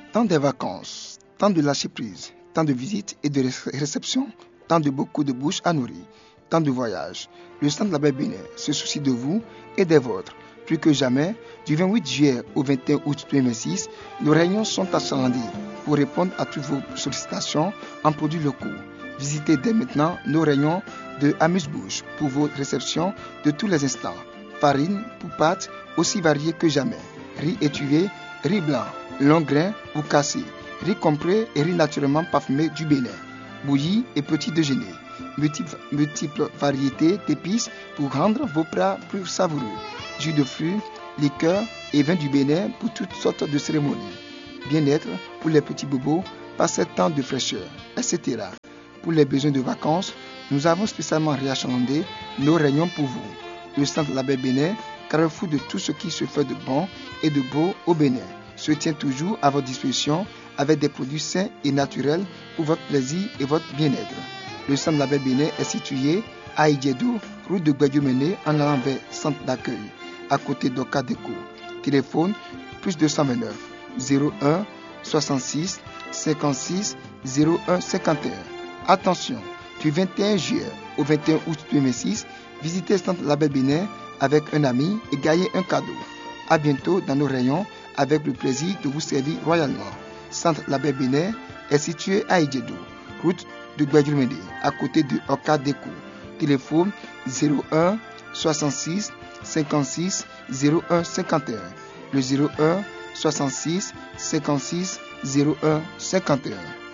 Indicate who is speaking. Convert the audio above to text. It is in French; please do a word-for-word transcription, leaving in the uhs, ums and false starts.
Speaker 1: Tant de vacances, tant de lâcher prise, tant de visites et de réceptions, tant de beaucoup de bouches à nourrir, tant de voyages. Le Centre Label Bénin se soucie de vous et des vôtres. Plus que jamais, du vingt-huit juillet au vingt et un août deux mille vingt-six, nos réunions sont achalandées pour répondre à toutes vos sollicitations en produits locaux. Visitez dès maintenant nos réunions de amuse-bouche pour vos réceptions de tous les instants. Farine pour pâtes aussi variées que jamais. Riz étuvé, riz blanc, long grain ou cassé, riz complet et riz naturellement parfumé du Bénin. Bouillie et petit déjeuner. Multiples, multiples variétés d'épices pour rendre vos plats plus savoureux. Jus de fruits, liqueurs et vin du Bénin pour toutes sortes de cérémonies. Bien-être pour les petits bobos par ce temps de fraîcheur, et cetera. Pour les besoins de vacances, nous avons spécialement réachalandé nos réunions pour vous. Le Centre Label Bénin, carrefour de tout ce qui se fait de bon et de beau au Bénin, se tient toujours à votre disposition avec des produits sains et naturels pour votre plaisir et votre bien-être. Le Centre Label Bénin est situé à Idjedou, route de Guadio-Méné, en allant vers centre d'accueil, à côté d'Oka Déco. Téléphone plus deux cent vingt-neuf zéro un soixante-six cinquante-six zéro un cinquante et un. Attention, du vingt et un juillet au vingt et un août deux mille six, visitez le Centre Label Bénin avec un ami et gagnez un cadeau. À bientôt dans nos rayons avec le plaisir de vous servir royalement. Centre Label Bénin est situé à Idjedou, route de Guadio-Méné, à côté de Oka Déco. Téléphone zéro un soixante-six cinquante-six zéro un cinquante et un. Le zéro un soixante-six cinquante-six zéro un cinquante et un.